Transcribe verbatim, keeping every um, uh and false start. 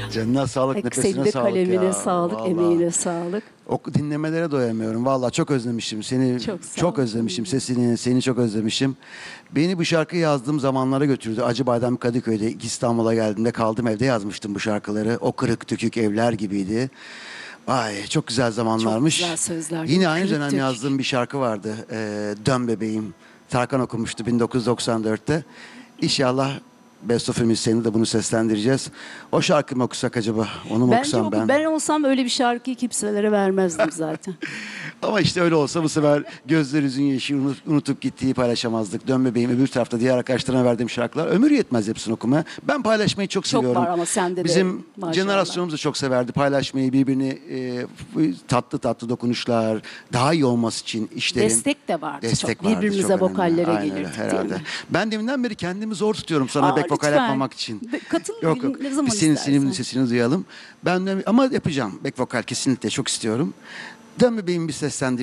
Canına sağlık, Tek nefesine senin de sağlık kalemine ya. sağlık, Vallahi. emeğine sağlık. O dinlemelere doyamıyorum. Vallahi çok özlemişim seni. Çok sağ Çok ol. özlemişim sesini, seni çok özlemişim. Beni bu şarkıyı yazdığım zamanlara götürdü. Acıbadem Kadıköy'de İstanbul'a geldiğimde kaldım evde yazmıştım bu şarkıları. O kırık dökük evler gibiydi. Ay çok güzel zamanlarmış. Çok güzel sözler. Yine aynı Kırık dönem dökük. yazdığım bir şarkı vardı. Ee, Dön Bebeğim. Tarkan okumuştu bin dokuz yüz doksan dörtte. İnşallah Best of Ümit'seni de bunu seslendireceğiz. O şarkı mı okusak acaba? Onu mu Bence okusam oku- ben? ben olsam öyle bir şarkıyı kimselere vermezdim zaten. Ama işte öyle olsa bu sefer gözlerimizin yaşı unut, unutup gittiği paylaşamazdık. Dön Bebeğim öbür tarafta diğer arkadaşlarına verdiğim şarkılar. Ömür yetmez hepsini okumaya. Ben paylaşmayı çok Çok seviyorum. var ama sende de Bizim maşallah. jenerasyonumuz da çok severdi. Paylaşmayı, birbirini e, tatlı tatlı dokunuşlar, daha iyi olması için işlerin. Destek de vardı Destek çok. vardı, Birbirimize çok önemli. vokallere Aynen öyle, gelirdik herhalde. değil mi? Ben deminden beri kendimi zor tutuyorum sana Aa, back vokal lütfen. yapmamak için. De- katıl, Yok yok. ne zaman Biz senin, istersen. senin sesini duyalım. Ben de, ama yapacağım. Back vokal kesinlikle çok istiyorum. Dön Bebeğim bir seslendir.